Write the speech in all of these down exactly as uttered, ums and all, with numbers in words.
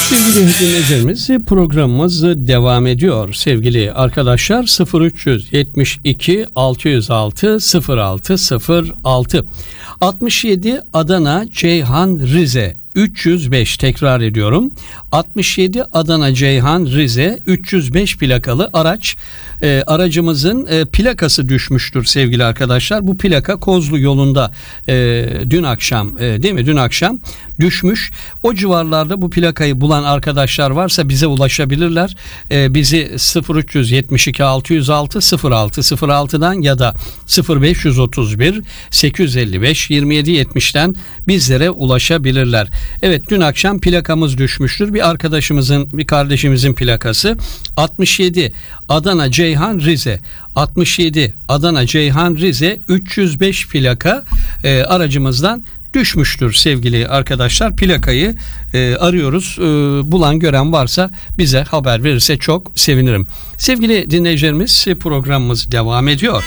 Sevgili dinleyicilerimiz, programımız devam ediyor. Sevgili arkadaşlar, sıfır üç yedi iki altı yüz altı sıfır altı sıfır altı altmış yedi Adana Ceyhan Rize üç yüz beş, tekrar ediyorum, altmış yedi Adana Ceyhan Rize üç yüz beş plakalı araç. E, aracımızın e, plakası düşmüştür sevgili arkadaşlar. Bu plaka Kozlu yolunda e, dün akşam e, değil mi dün akşam düşmüş. O civarlarda bu plakayı bulan arkadaşlar varsa bize ulaşabilirler. E, bizi sıfır üç yedi iki altı yüz altı sıfır altı sıfır altıdan ya da sıfır beş otuz bir sekiz yüz elli beş yirmi yedi yetmişten bizlere ulaşabilirler. Evet, dün akşam plakamız düşmüştür. Bir arkadaşımızın, bir kardeşimizin plakası altmış yedi Adana Ceyhan Rize altmış yedi Adana Ceyhan Rize üç yüz beş plaka e, aracımızdan düşmüştür sevgili arkadaşlar. Plakayı e, arıyoruz. E, bulan gören varsa bize haber verirse çok sevinirim. Sevgili dinleyicilerimiz, programımız devam ediyor.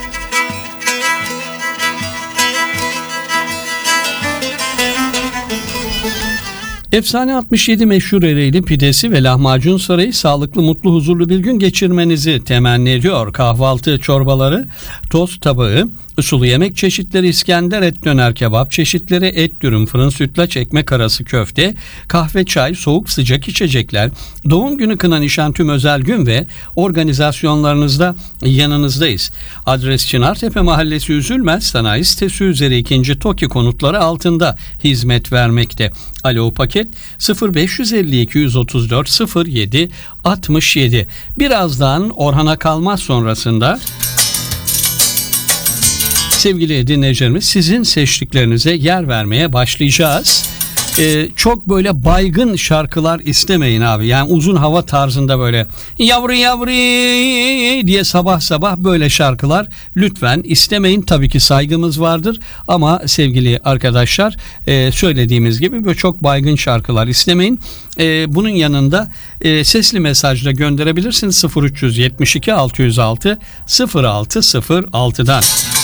Efsane altmış yedi meşhur Ereğli pidesi ve lahmacun sarayı sağlıklı, mutlu, huzurlu bir gün geçirmenizi temenni ediyor. Kahvaltı çorbaları, tost tabağı, sulu yemek çeşitleri, İskender, et döner, kebap çeşitleri, et dürüm, fırın sütlaç, ekmek arası, köfte, kahve, çay, soğuk sıcak içecekler, doğum günü, kına, nişan, tüm özel gün ve organizasyonlarınızda yanınızdayız. Adres Çınartepe Mahallesi, Üzülmez Sanayi Sitesi üzeri ikinci TOKİ konutları altında hizmet vermekte. Alo paket sıfır beş yüz elli iki yüz otuz dört sıfır yedi altmış yedi. Birazdan Orhan Akalmaz sonrasında sevgili dinleyicilerimiz, sizin seçtiklerinize yer vermeye başlayacağız. Ee, çok böyle baygın şarkılar istemeyin abi. Yani uzun hava tarzında böyle yavru yavru diye sabah sabah böyle şarkılar lütfen istemeyin. Tabii ki saygımız vardır ama sevgili arkadaşlar, e, söylediğimiz gibi böyle çok baygın şarkılar istemeyin. E, bunun yanında e, sesli mesajla gönderebilirsiniz sıfır üç yedi iki altı yüz altı sıfır altı sıfır altıdan.